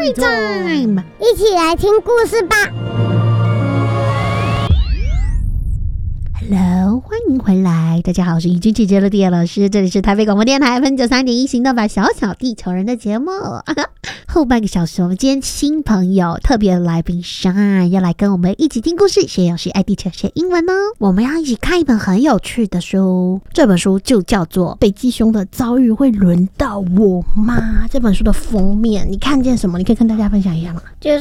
Story Time， 一起来听故事吧。 Hello， 欢迎回来，大家好，我是怡君姐姐的地老师，这里是台北广播电台 FM93.1行动吧小小地球人的节目。后半个小时，我们今天新朋友特别来宾Shine要来跟我们一起听故事，学游戏爱地球学英文哦。我们要一起看一本很有趣的书，这本书就叫做《北极熊的遭遇会轮到我吗》。这本书的封面你看见什么？你可以跟大家分享一下吗？ 就是